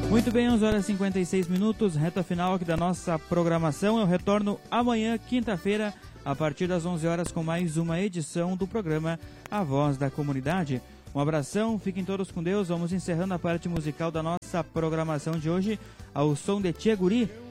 Muito bem, 11 horas e 56 minutos, reta final aqui da nossa programação. Eu retorno amanhã, quinta-feira, a partir das 11 horas, com mais uma edição do programa A Voz da Comunidade. Um abração, fiquem todos com Deus. Vamos encerrando a parte musical da nossa programação de hoje ao som de Tia Guri,